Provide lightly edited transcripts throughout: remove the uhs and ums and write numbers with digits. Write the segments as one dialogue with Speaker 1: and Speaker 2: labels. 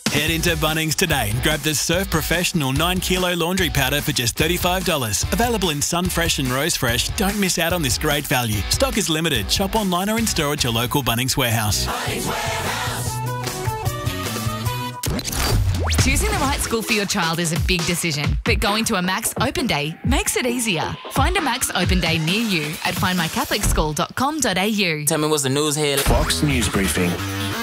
Speaker 1: Head into Bunnings today and grab the Surf Professional 9 kilo laundry powder for just $35. Available in Sunfresh and Rose Fresh. Don't miss out on this great value. Stock is limited. Shop online or in store at your local Bunnings warehouse.
Speaker 2: Bunnings Warehouse.
Speaker 3: Choosing the right school for your child is a big decision, but going to a Max Open Day makes it easier. Find a Max Open Day near you at findmycatholicschool.com.au.
Speaker 4: Tell me what's the news here.
Speaker 5: Fox News Briefing.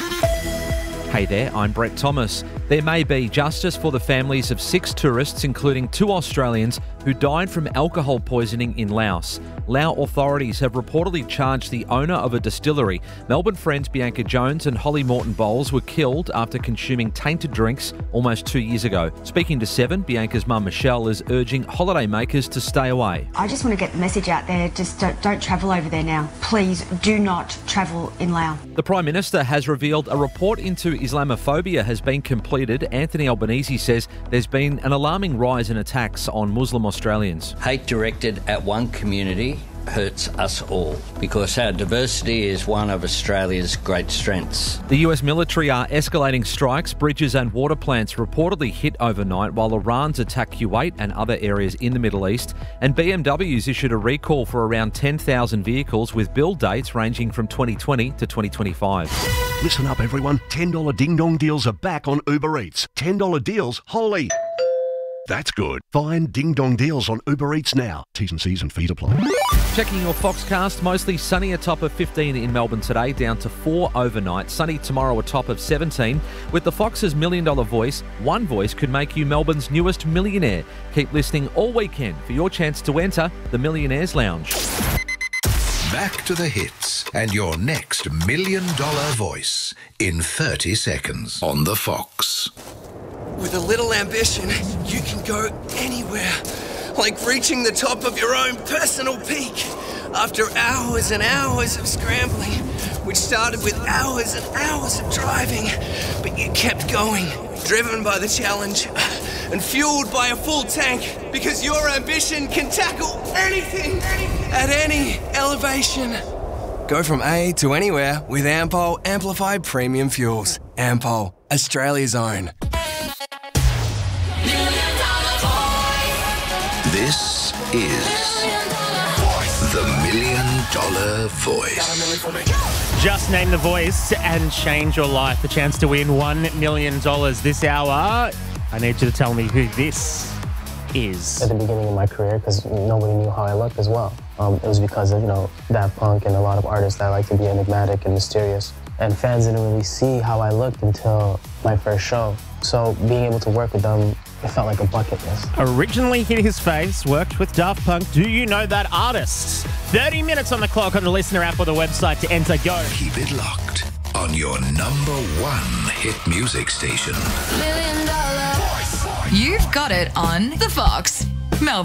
Speaker 6: Hey there, I'm Brett Thomas. There may be justice for the families of 6 tourists, including 2 Australians, who died from alcohol poisoning in Laos. Lao authorities have reportedly charged the owner of a distillery. Melbourne friends Bianca Jones and Holly Morton-Bowles were killed after consuming tainted drinks almost 2 years ago. Speaking to 7, Bianca's mum Michelle is urging holidaymakers to stay away.
Speaker 7: I just want to get the message out there, just don't travel over there now. Please do not travel in Laos.
Speaker 6: The Prime Minister has revealed a report into Islamophobia has been completed. Anthony Albanese says there's been an alarming rise in attacks on Muslim Australians.
Speaker 8: Hate directed at one community hurts us all because our diversity is one of Australia's great strengths.
Speaker 6: The US military are escalating strikes. Bridges and water plants reportedly hit overnight while Iran's attacked Kuwait and other areas in the Middle East. And BMW's issued a recall for around 10,000 vehicles with build dates ranging from 2020 to 2025.
Speaker 5: Listen up, everyone. $10 ding-dong deals are back on Uber Eats. $10 deals, holy... That's good. Find Ding Dong deals on Uber Eats now. T's and C's and fees apply.
Speaker 6: Checking your Foxcast, mostly sunny, a top of 15 in Melbourne today, down to 4 overnight. Sunny tomorrow, a top of 17. With the Fox's $1 Million voice, one voice could make you Melbourne's newest millionaire. Keep listening all weekend for your chance to enter the Millionaires Lounge.
Speaker 9: Back to the hits and your next $1 Million voice in 30 seconds on the Fox.
Speaker 10: With a little ambition, you can go anywhere, like reaching the top of your own personal peak. After hours and hours of scrambling, which started with hours and hours of driving, but you kept going, driven by the challenge and fueled by a full tank, because your ambition can tackle anything at any elevation. Go from A to anywhere with Ampol Amplified Premium Fuels. Ampol, Australia's own.
Speaker 9: This is the $1 Million Voice.
Speaker 11: Just name the voice and change your life. A chance to win $1 million this hour. I need you to tell me who this is.
Speaker 12: At the beginning of my career, because nobody knew how I looked as well. It was because of, Daft Punk and a lot of artists that like to be enigmatic and mysterious. And fans didn't really see how I looked until my first show. So being able to work with them, it felt like a bucket list.
Speaker 11: Originally hit his face, worked with Daft Punk. Do you know that artist? 30 minutes on the clock on the Listener app or the website to enter. Go.
Speaker 9: Keep it locked on your #1 hit music station.
Speaker 3: You've got it on The Fox, Melbourne.